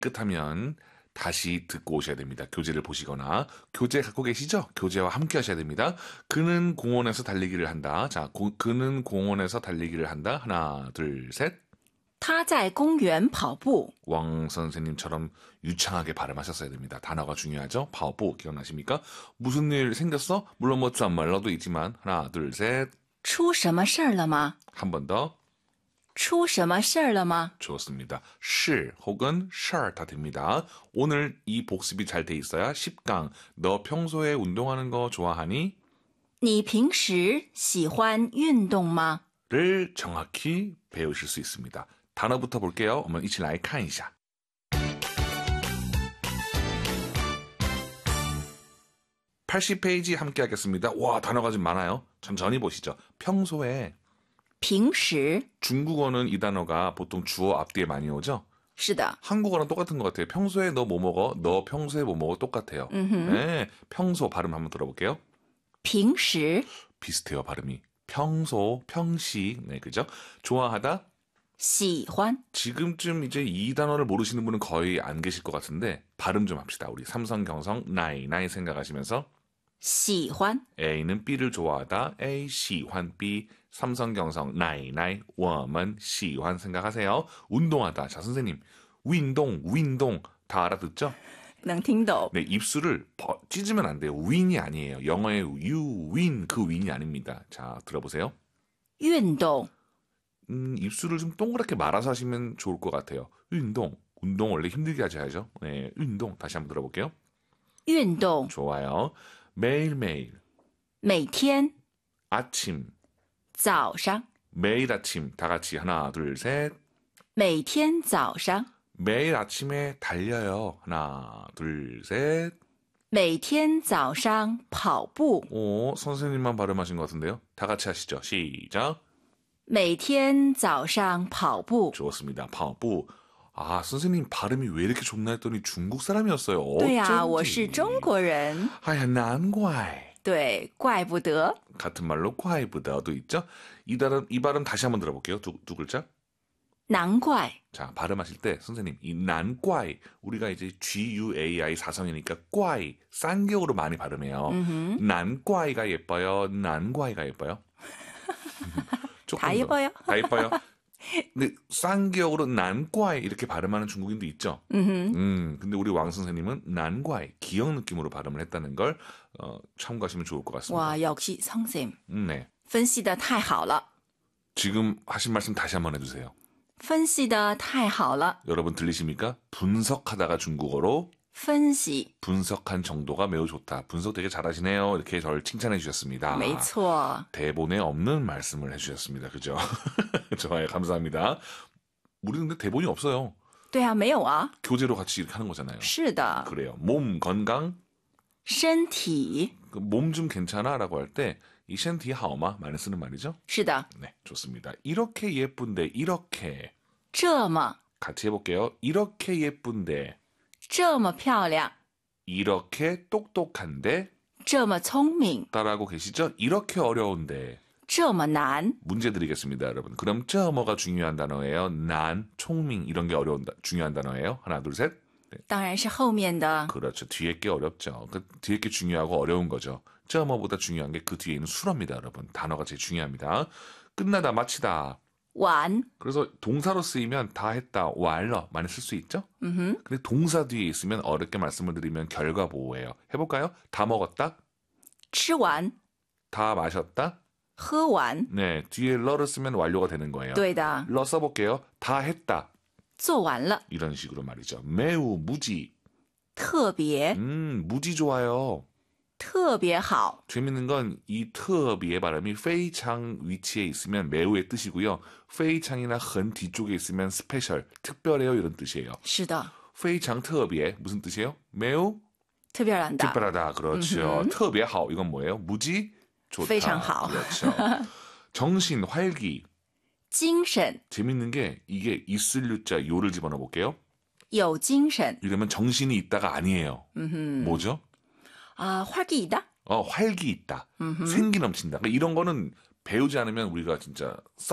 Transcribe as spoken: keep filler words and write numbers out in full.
끝하면 다시 듣고 오셔야 됩니다. 교재를 보시거나 교재 갖고 계시죠? 교재와 함께 하셔야 됩니다. 그는 공원에서 달리기를 한다. 자, 고, 그는 공원에서 달리기를 한다. 하나, 둘, 셋. 他在公园跑步. 왕 선생님처럼 유창하게 발음하셨어야 됩니다. 단어가 중요하죠? 파오보 기억나십니까? 무슨 일 생겼어? 물론 뭐 짠말러도 있지만 하나, 둘, 셋. 出什么事儿了吗? 한 번 더. 出什么事儿了吗? 좋습니다. 시 혹은 셔 다 됩니다. 오늘 이 복습이 잘 돼 있어야 십 강. 너 평소에 운동하는 거 좋아하니? 你平时喜欢运动吗? 를 정확히 배우실 수 있습니다. 단어부터 볼게요. 我们一起来看一下. 팔십 페이지 함께 하겠습니다. 와, 단어가 좀 많아요. 천천히 보시죠. 평소에 平时 중국어는 이 단어가 보통 주어 앞뒤에 많이 오죠? 是的. 한국어랑 똑같은 것 같아요. 평소에 너 뭐 먹어? 너 평소에 뭐 먹어? 똑같아요. 네, 평소 발음 한번 들어볼게요. 平时 비슷해요, 발음이. 평소, 평시, 네, 그죠? 좋아하다? 喜欢 지금쯤 이제 이 단어를 모르시는 분은 거의 안 계실 것 같은데 발음 좀 합시다. 우리 삼성경성 나이 나이 생각하시면서 喜欢 A는 B를 좋아하다. A 喜欢 B 삼성경성 나이 나이 我们喜欢 생각하세요. 운동하다. 자, 선생님. 운동, 운동 다 알아듣죠? 能听懂. 네, 입술을 버, 찢으면 안 돼요. win이 아니에요. 영어의 you win 그 win이 아닙니다. 자, 들어보세요. 运动 음, 입술을 좀 동그랗게 말아서 하시면 좋을 것 같아요. 운동. 운동 원래 힘들게 하셔야죠. 네, 운동. 다시 한번 들어볼게요. 运动 좋아요. 매일매일. 每天 아침. 早上 매일 아침. 다 같이 하나, 둘, 셋. 每天早上 매일 아침에 달려요. 하나, 둘, 셋. 每天早上跑步 오, 선생님만 발음하신 것 같은데요. 다 같이 하시죠. 시작. 每天早上跑步 좋습니다. 跑步. 아, 선생님 발음이 왜 이렇게 좋나 했더니 중국 사람이었어요. 对呀、 어쩐지. 我是中国人 아야, 난과이. 对怪不得 같은 말로 과이보다도 있죠. 이 발음, 이 발음 다시 한번 들어볼게요. 두, 두 글자. 难怪 자, 발음하실 때 선생님 이 난과이 우리가 이제 G-U-A-I 사성이니까 과이 쌍기역으로 많이 발음해요. 음흠. 난과이가 예뻐요. 난과이가 예뻐요. 조금 다 더. 예뻐요. 다 예뻐요. 근데 쌍기역으로 난과이 이렇게 발음하는 중국인도 있죠. 음흠. 음, 근데 우리 왕 선생님은 난과이 기역 느낌으로 발음을 했다는 걸 어, 참고하시면 좋을 것 같습니다. 와, 역시 선생님. 음, 네. 分析的太好了 지금 하신 말씀 다시 한번 해주세요. 分析的太好了 여러분 들리십니까? 분석하다가 중국어로 分析 분석한 정도가 매우 좋다. 분석 되게 잘하시네요. 이렇게 저를 칭찬해 주셨습니다. 没错 대본에 없는 말씀을 해주셨습니다. 그죠? 좋아요. 감사합니다. 우리는 근데 대본이 없어요. 对啊没有啊 교재로 같이 이렇게 하는 거잖아요. 是的 그래요. 몸 건강, 身体 몸 좀 괜찮아? 라고 할 때 이 셴티 하오마 많이 쓰는 말이죠. 是的 네, 좋습니다. 이렇게 예쁜데 이렇게 这么 같이 해볼게요. 이렇게 예쁜데 这么漂亮 이렇게 똑똑한데 这么聪明 따라하고 계시죠? 이렇게 어려운데 这么难 문제 드리겠습니다, 여러분. 그럼 저뭐가 중요한 단어예요? 난, 총밍 이런 게 어려운 다, 중요한 단어예요? 하나, 둘, 셋. 네. 当然是后面的 그렇죠. 뒤에 게 어렵죠. 그 뒤에 게 중요하고 어려운 거죠. 저뭐보다 중요한 게 그 뒤에 있는 수어입니다, 여러분. 단어가 제일 중요합니다. 끝나다, 마치다. 完 그래서 동사로 쓰이면 다 했다, 완러 많이 쓸 수 있죠? 음흠. 근데 동사 뒤에 있으면 어렵게 말씀을 드리면 결과 보호예요. 해볼까요? 다 먹었다, 吃完 다 마셨다. 喝完 네, 뒤에 러를 쓰면 완료가 되는 거예요. 对的 러 써볼게요. 다 했다. 做完了 이런 식으로 말이죠. 매우, 무지. 特别 음, 무지 좋아요. 特别好 재밌는 건 이特别 발음이 非常 위치에 있으면 매우의 뜻이고요. 非常이나 很 뒤쪽에 있으면 스페셜, 특별해요 이런 뜻이에요. 是的非常特别 무슨 뜻이에요? 매우 特别难的 특별하다. 그렇죠. 特别好 이건 뭐예요? 무지 좋다. 非常好 그렇죠. 정신, 활기. 精神 재밌는 게 이게 있을 유자 요를 집어넣어 볼게요. 有精神 이러면 정신이 있다가 아니에요. 음흠. 뭐죠? 아, 활기 있다? 어, 활기 있다. 생기 넘친다. 그러니까 이런 거는 배우지 않으면 우리가 진짜